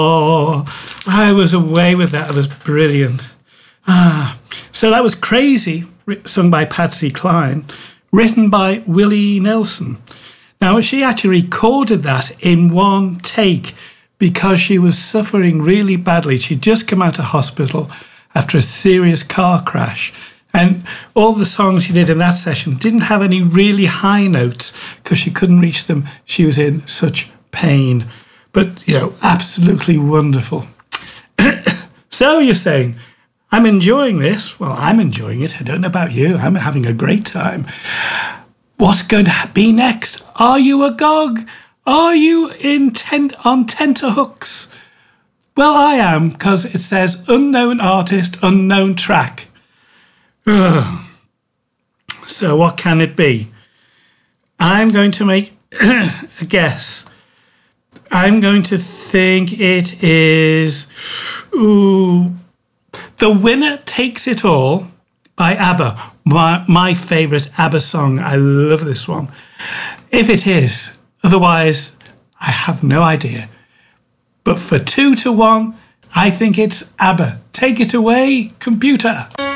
Oh, I was away with that. It was brilliant. So that was Crazy, sung by Patsy Cline, written by Willie Nelson. Now, she actually recorded that in one take because she was suffering really badly. She'd just come out of hospital after a serious car crash. And all the songs she did in that session didn't have any really high notes because she couldn't reach them. She was in such pain. But, absolutely wonderful. So you're saying, I'm enjoying this. Well, I'm enjoying it. I don't know about you. I'm having a great time. What's going to be next? Are you agog? Are you on tenterhooks? Well, I am, because it says unknown artist, unknown track. Ugh. So what can it be? I'm going to make a guess. I'm going to think it is... The Winner Takes It All by ABBA. My favourite ABBA song. I love this one. If it is. Otherwise, I have no idea. But for 2-1, I think it's ABBA. Take it away, computer.